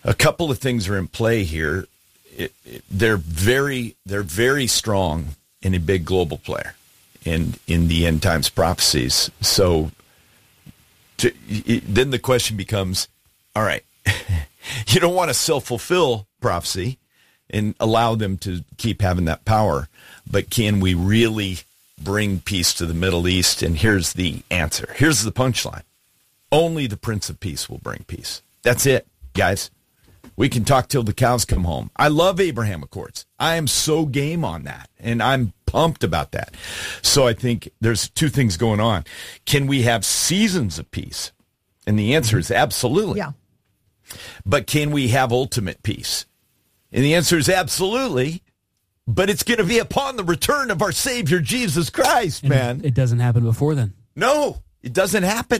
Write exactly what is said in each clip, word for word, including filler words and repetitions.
A couple of things are in play here. It, it, they're very, they're very strong in a big global player in in the end times prophecies. So, to, it, then the question becomes: all right, you don't want to self-fulfill prophecy and allow them to keep having that power, but can we really bring peace to the Middle East? And here's the answer. Here's the punchline: only the Prince of Peace will bring peace. That's it, guys. We can talk till the cows come home. I love Abraham Accords. I am so game on that, and I'm pumped about that. So I think there's two things going on. Can we have seasons of peace? And the answer is absolutely. Yeah. But can we have ultimate peace? And the answer is absolutely. But it's going to be upon the return of our Savior, Jesus Christ, and man. It, it doesn't happen before then. No, it doesn't happen.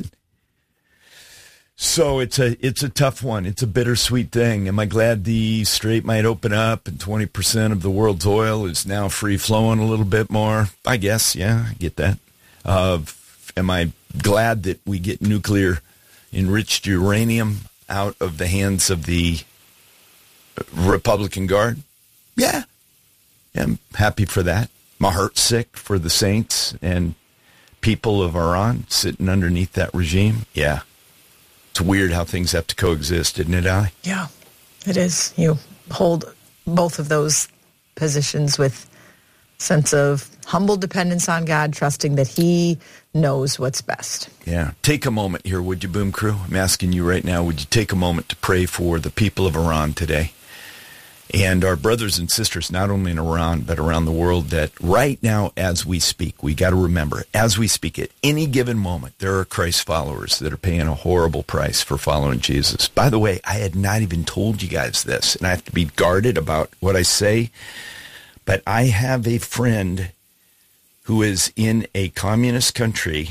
So it's a it's a tough one. It's a bittersweet thing. Am I glad the strait might open up and twenty percent of the world's oil is now free flowing a little bit more? I guess, yeah, I get that. Uh, am I glad that we get nuclear enriched uranium out of the hands of the Republican Guard? Yeah. yeah I'm happy for that. My heart's sick for the saints and people of Iran sitting underneath that regime. Yeah. It's weird how things have to coexist, isn't it, Allie? Yeah, it is. You hold both of those positions with sense of humble dependence on God, trusting that He knows what's best. Yeah. Take a moment here, would you, Boom Crew? I'm asking you right now, would you take a moment to pray for the people of Iran today? And our brothers and sisters, not only in Iran, but around the world, that right now, as we speak, we got to remember, as we speak, at any given moment, there are Christ followers that are paying a horrible price for following Jesus. By the way, I had not even told you guys this, and I have to be guarded about what I say, but I have a friend who is in a communist country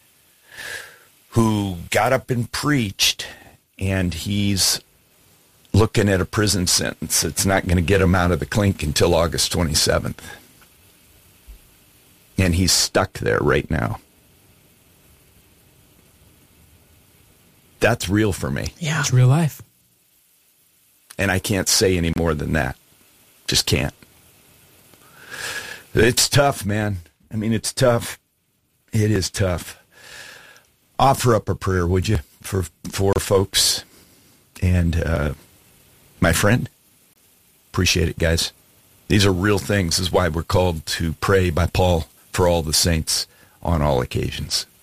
who got up and preached, and he's looking at a prison sentence. It's not going to get him out of the clink until August twenty-seventh. And he's stuck there right now. That's real for me. Yeah. It's real life. And I can't say any more than that. Just can't. It's tough, man. I mean, it's tough. It is tough. Offer up a prayer, would you, for, for folks? And, uh, my friend, appreciate it, guys. These are real things. This is why we're called to pray by Paul for all the saints on all occasions.